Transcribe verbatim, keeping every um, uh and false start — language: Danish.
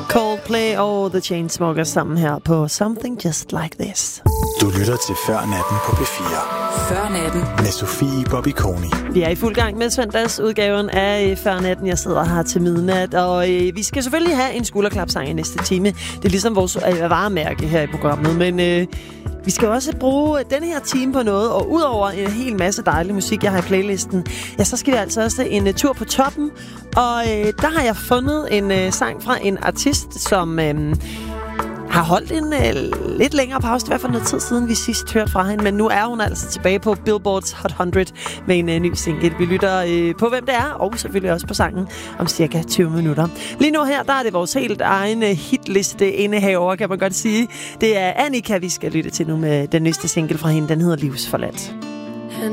Coldplay og The Chainsmokers sammen her på Something Just Like This. Du lytter til Før Natten på P fire. Før Natten. Med Sofie Bobby-Koni. Vi er i fuld gang med søndagsudgaven af Før Natten. Jeg sidder her til midnat, og øh, vi skal selvfølgelig have en skulderklapsang i næste time. Det er ligesom vores øh, varemærke her i programmet, men øh, vi skal også bruge den her time på noget, og udover en hel masse dejlig musik, jeg har i playlisten, ja, så skal vi altså også en uh, tur på toppen, og øh, der har jeg fundet en øh, sang fra en artist, som øh, har holdt en øh, lidt længere pause, i hvert fald noget tid siden vi sidst hørte fra hende, men nu er hun altså tilbage på Billboards Hot hundrede med en øh, ny single. Vi lytter øh, på, hvem det er, og selvfølgelig også på sangen om cirka tyve minutter. Lige nu her, der er det vores helt egen hitliste indehaver, kan man godt sige. Det er Annika, vi skal lytte til nu med den næste single fra hende. Den hedder Livsforladt.